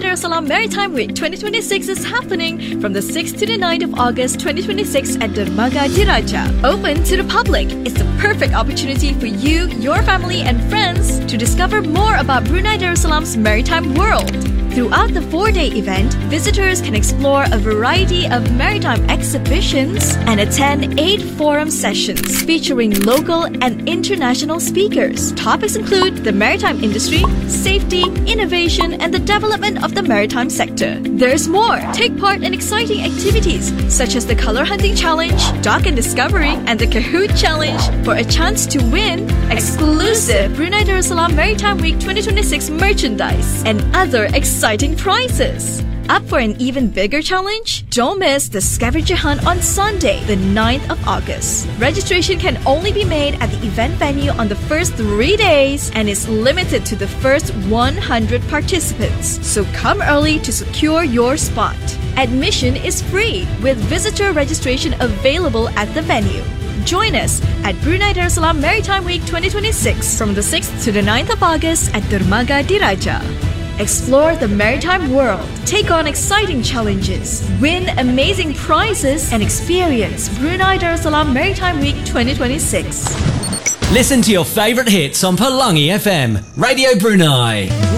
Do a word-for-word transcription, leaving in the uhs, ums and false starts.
Darussalam Maritime Week twenty twenty-six is happening from the sixth to the ninth of August twenty twenty-six at Dermaga Diraja. Open to the public, it's the perfect opportunity for you, your family and friends to discover more about Brunei Darussalam's maritime world. Throughout the four-day event, visitors can explore a variety of maritime exhibitions and attend eight forum sessions featuring local and international speakers. Topics include the maritime industry, safety, innovation, and the development of the maritime sector. There's more! Take part in exciting activities such as the Color Hunting Challenge, Dock and Discovery, and the Kahoot Challenge for a chance to win exclusive Brunei Darussalam Maritime Week twenty twenty-six merchandise and other exciting prizes. Up for an even bigger challenge? Don't miss the scavenger hunt on Sunday, the ninth of August. Registration can only be made at the event venue on the first three days and is limited to the first one hundred participants. So come early to secure your spot. Admission is free with visitor registration available at the venue. Join us at Brunei Darussalam Maritime Week twenty twenty-six from the sixth to the ninth of August at Dermaga Diraja. Explore the maritime world, take on exciting challenges, win amazing prizes, and experience Brunei Darussalam Maritime Week twenty twenty-six. Listen to your favourite hits on Pelangi F M, Radio Brunei.